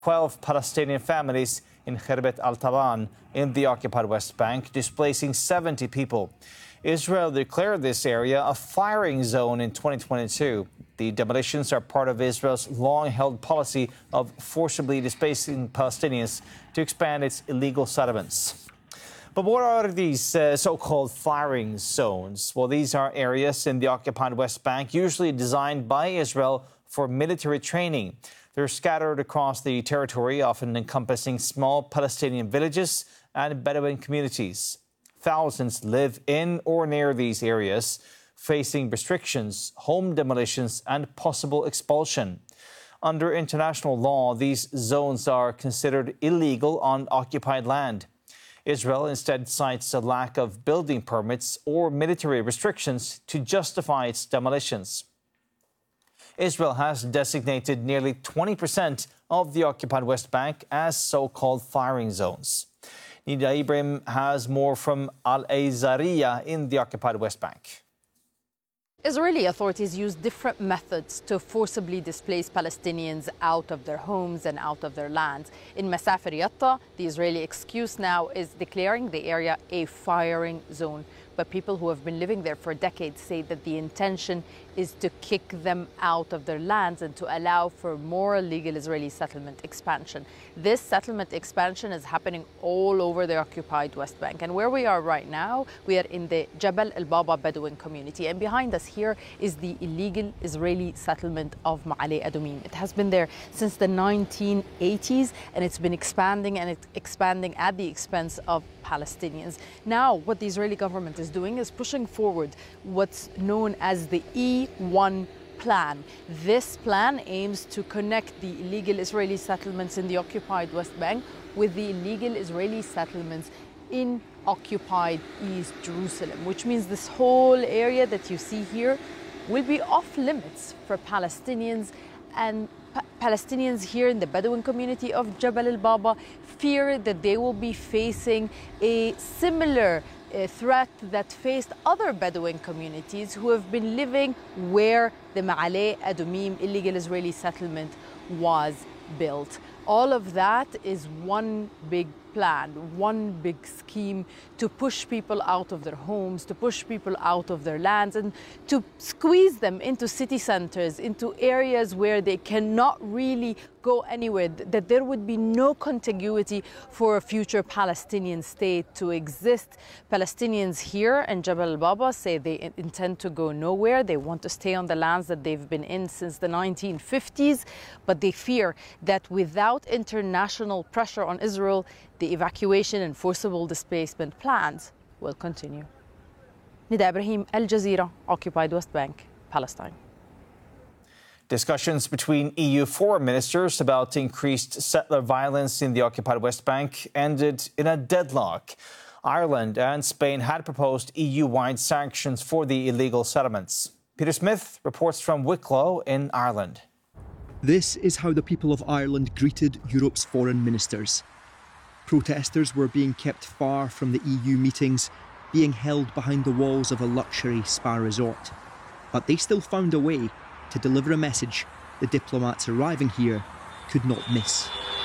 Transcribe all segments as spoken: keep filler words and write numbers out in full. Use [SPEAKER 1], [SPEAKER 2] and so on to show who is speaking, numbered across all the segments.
[SPEAKER 1] twelve Palestinian families in Khirbet al-Taban in the occupied West Bank, displacing seventy people. Israel declared this area a firing zone in twenty twenty-two. The demolitions are part of Israel's long-held policy of forcibly displacing Palestinians to expand its illegal settlements. But what are these uh, so-called firing zones? Well, these are areas in the occupied West Bank, usually designed by Israel for military training. They're scattered across the territory, often encompassing small Palestinian villages and Bedouin communities. Thousands live in or near these areas, facing restrictions, home demolitions, and possible expulsion. Under international law, these zones are considered illegal on occupied land. Israel instead cites a lack of building permits or military restrictions to justify its demolitions. Israel has designated nearly twenty percent of the occupied West Bank as so-called firing zones. Nida Ibrahim has more from Al-Azariya in the occupied West Bank.
[SPEAKER 2] Israeli authorities use different methods to forcibly displace Palestinians out of their homes and out of their lands. In Masafir Yatta, the Israeli excuse now is declaring the area a firing zone. But people who have been living there for decades say that the intention is to kick them out of their lands and to allow for more illegal Israeli settlement expansion. This settlement expansion is happening all over the occupied West Bank. And where we are right now, we are in the Jabal al-Baba Bedouin community. And behind us here is the illegal Israeli settlement of Ma'ale Adumim. It has been there since the nineteen eighties, and it's been expanding and it's expanding at the expense of Palestinians. Now, what the Israeli government is doing is pushing forward what's known as the E one plan. This plan aims to connect the illegal Israeli settlements in the occupied West Bank with the illegal Israeli settlements in occupied East Jerusalem, which means this whole area that you see here will be off limits for Palestinians. And pa Palestinians here in the Bedouin community of Jabal al-Baba fear that they will be facing a similar uh, threat that faced other Bedouin communities who have been living where the Ma'ale Adumim illegal Israeli settlement was built. All of that is one big plan, one big scheme to push people out of their homes, to push people out of their lands, and to squeeze them into city centers, into areas where they cannot really go anywhere, that there would be no contiguity for a future Palestinian state to exist. Palestinians here in Jabal al-Baba say they intend to go nowhere. They want to stay on the lands that they've been in since the nineteen fifties, but they fear that without international pressure on Israel, the evacuation and forcible displacement plans will continue. Nida Ibrahim, Al Jazeera, occupied West Bank, Palestine.
[SPEAKER 1] Discussions between E U foreign ministers about increased settler violence in the occupied West Bank ended in a deadlock. Ireland and Spain had proposed E U-wide sanctions for the illegal settlements. Peter Smith reports from Wicklow in Ireland.
[SPEAKER 3] This is how the people of Ireland greeted Europe's foreign ministers. Protesters were being kept far from the E U meetings, being held behind the walls of a luxury spa resort. But they still found a way to deliver a message the diplomats arriving here could not miss.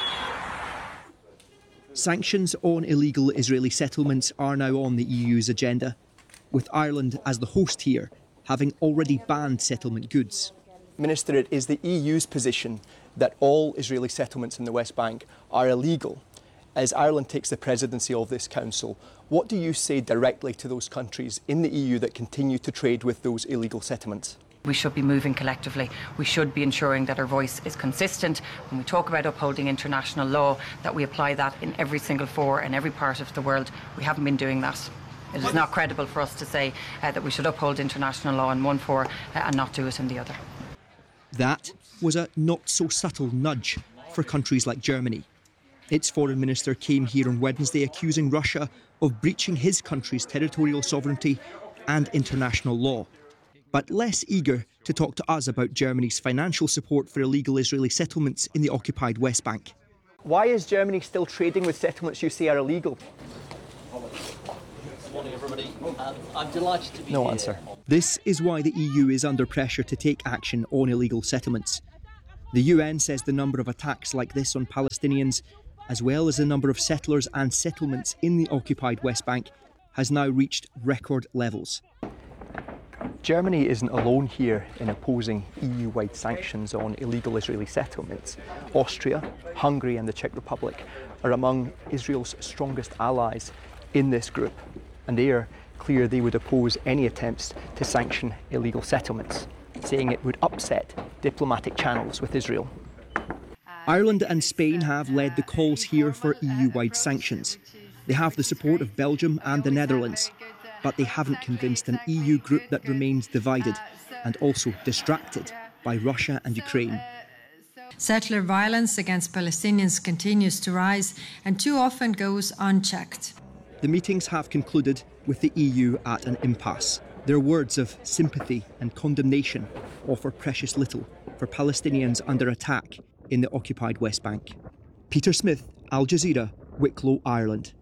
[SPEAKER 3] Sanctions on illegal Israeli settlements are now on the E U's agenda, with Ireland as the host here having already banned settlement goods.
[SPEAKER 4] Minister, it is the E U's position that all Israeli settlements in the West Bank are illegal. As Ireland takes the presidency of this council, what do you say directly to those countries in the E U that continue to trade with those illegal settlements?
[SPEAKER 5] We should be moving collectively. We should be ensuring that our voice is consistent. When we talk about upholding international law, that we apply that in every single fora in every part of the world. We haven't been doing that. It is not credible for us to say uh, that we should uphold international law in one fora uh, and not do it in the other.
[SPEAKER 3] That was a not-so-subtle nudge for countries like Germany. Its foreign minister came here on Wednesday accusing Russia of breaching his country's territorial sovereignty and international law, but less eager to talk to us about Germany's financial support for illegal Israeli settlements in the occupied West Bank.
[SPEAKER 4] Why is Germany still trading with settlements you say are illegal?
[SPEAKER 6] Good morning, everybody. Um, I'm delighted to be
[SPEAKER 4] no
[SPEAKER 6] here.
[SPEAKER 4] answer.
[SPEAKER 3] This is why the E U is under pressure to take action on illegal settlements. The U N says the number of attacks like this on Palestinians, as well as the number of settlers and settlements in the occupied West Bank, has now reached record levels.
[SPEAKER 4] Germany isn't alone here in opposing E U-wide sanctions on illegal Israeli settlements. Austria, Hungary and the Czech Republic are among Israel's strongest allies in this group, and they are clear they would oppose any attempts to sanction illegal settlements, saying it would upset diplomatic channels with Israel.
[SPEAKER 3] Ireland and Spain have led the calls here for E U-wide sanctions. They have the support of Belgium and the Netherlands, but they haven't convinced an E U group that remains divided and also distracted by Russia and Ukraine.
[SPEAKER 7] Settler violence against Palestinians continues to rise and too often goes unchecked.
[SPEAKER 3] The meetings have concluded with the E U at an impasse. Their words of sympathy and condemnation offer precious little for Palestinians under attack in the occupied West Bank. Peter Smith, Al Jazeera, Wicklow, Ireland.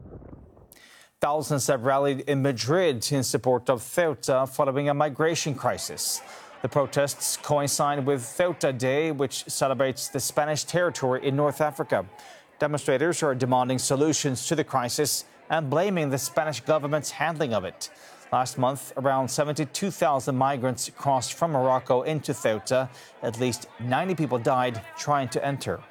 [SPEAKER 1] Thousands have rallied in Madrid in support of Ceuta following a migration crisis. The protests coincide with Ceuta Day, which celebrates the Spanish territory in North Africa. Demonstrators are demanding solutions to the crisis and blaming the Spanish government's handling of it. Last month, around seventy-two thousand migrants crossed from Morocco into Ceuta. At least ninety people died trying to enter.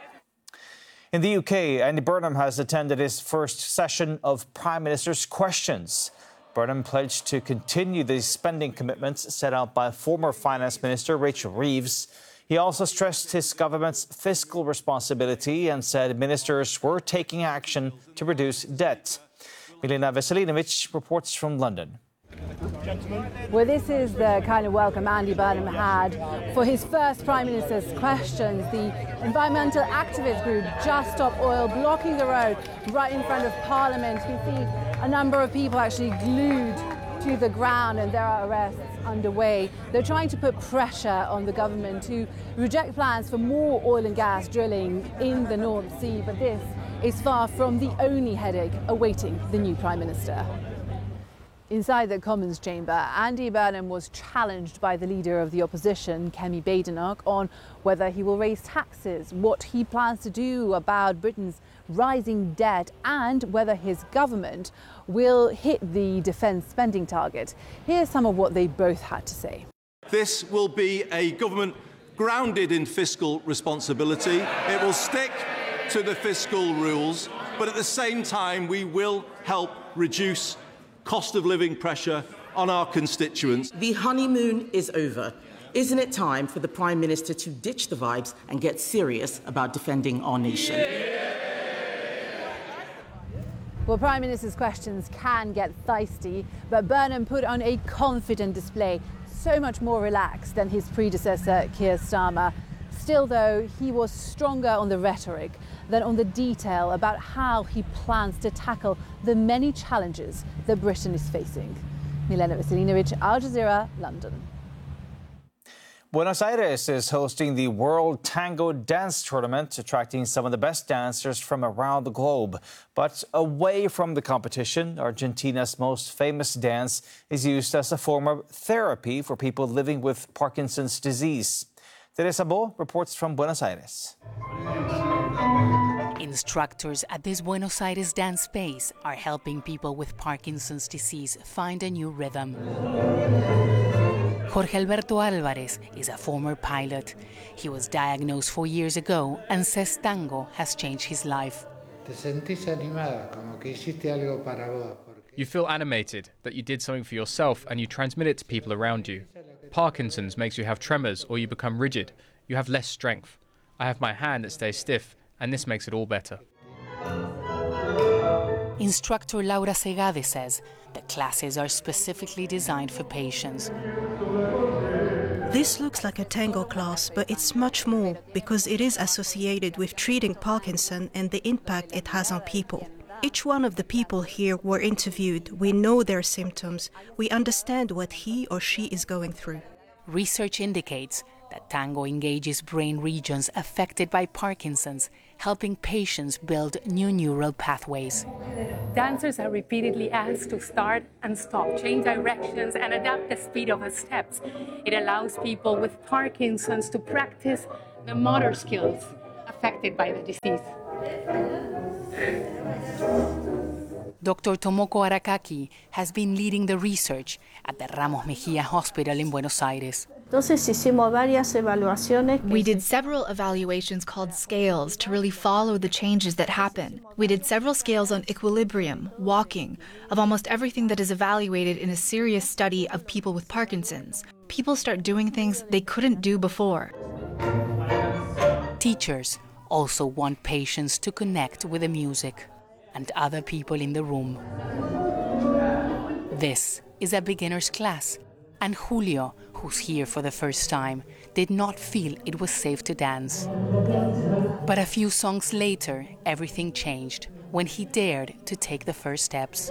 [SPEAKER 1] In the U K, Andy Burnham has attended his first session of Prime Minister's Questions. Burnham pledged to continue the spending commitments set out by former Finance Minister Rachel Reeves. He also stressed his government's fiscal responsibility and said ministers were taking action to reduce debt. Milena Veselinovic reports from London.
[SPEAKER 8] Well, this is the kind of welcome Andy Burnham had for his first Prime Minister's Questions. The environmental activist group Just Stop Oil blocking the road right in front of Parliament. We see a number of people actually glued to the ground and there are arrests underway. They're trying to put pressure on the government to reject plans for more oil and gas drilling in the North Sea. But this is far from the only headache awaiting the new Prime Minister. Inside the Commons chamber, Andy Burnham was challenged by the leader of the opposition, Kemi Badenoch, on whether he will raise taxes, what he plans to do about Britain's rising debt, and whether his government will hit the defence spending target. Here's some of what they both had to say.
[SPEAKER 9] This will be a government grounded in fiscal responsibility. It will stick to the fiscal rules, but at the same time we will help reduce cost of living pressure on our constituents.
[SPEAKER 10] The honeymoon is over. Isn't it time for the Prime Minister to ditch the vibes and get serious about defending our nation?
[SPEAKER 8] Well, Prime Minister's Questions can get feisty, but Burnham put on a confident display, so much more relaxed than his predecessor, Keir Starmer. Still, though, he was stronger on the rhetoric than on the detail about how he plans to tackle the many challenges that Britain is facing. Milena Veselinovic, Al Jazeera, London.
[SPEAKER 1] Buenos Aires is hosting the World Tango Dance Tournament, attracting some of the best dancers from around the globe. But away from the competition, Argentina's most famous dance is used as a form of therapy for people living with Parkinson's disease. Teresa Bo reports from Buenos Aires.
[SPEAKER 11] Instructors at this Buenos Aires dance space are helping people with Parkinson's disease find a new rhythm. Jorge Alberto Álvarez is a former pilot. He was diagnosed four years ago and says tango has changed his life.
[SPEAKER 12] You feel animated, that you did something for yourself and you transmit it to people around you. Parkinson's makes you have tremors or you become rigid. You have less strength. I have my hand that stays stiff, and this makes it all better.
[SPEAKER 11] Instructor Laura Segade says the classes are specifically designed for patients.
[SPEAKER 13] This looks like a tango class, but it's much more because it is associated with treating Parkinson and the impact it has on people. Each one of the people here were interviewed. We know their symptoms. We understand what he or she is going through.
[SPEAKER 11] Research indicates that tango engages brain regions affected by Parkinson's, helping patients build new neural pathways.
[SPEAKER 14] Dancers are repeatedly asked to start and stop, change directions, and adapt the speed of the steps. It allows people with Parkinson's to practice the motor skills affected by the disease.
[SPEAKER 11] Doctor Tomoko Arakaki has been leading the research at the Ramos Mejia Hospital in Buenos Aires.
[SPEAKER 15] We did several evaluations called scales to really follow the changes that happen. We did several scales on equilibrium, walking, of almost everything that is evaluated in a serious study of people with Parkinson's. People start doing things they couldn't do before.
[SPEAKER 11] Teachers also want patients to connect with the music and other people in the room. This is a beginner's class, and Julio, who's here for the first time, did not feel it was safe to dance. But a few songs later, everything changed when he dared to take the first steps.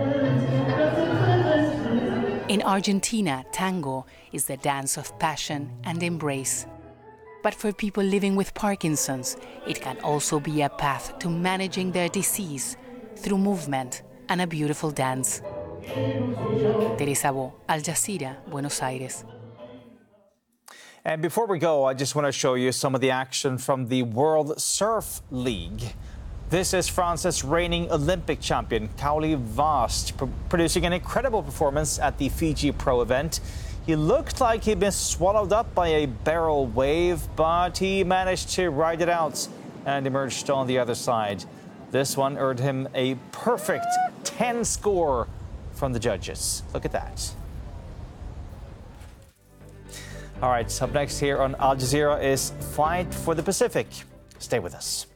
[SPEAKER 11] In Argentina, tango is the dance of passion and embrace. But for people living with Parkinson's, it can also be a path to managing their disease through movement and a beautiful dance. Teresa Bo, Al Jazeera, Buenos Aires.
[SPEAKER 1] And before we go, I just want to show you some of the action from the World Surf League. This is France's reigning Olympic champion, Kaoli Vast, pr- producing an incredible performance at the Fiji Pro event. He looked like he'd been swallowed up by a barrel wave, but he managed to ride it out and emerged on the other side. This one earned him a perfect ten score from the judges. Look at that. All right, up next here on Al Jazeera is Fight for the Pacific. Stay with us.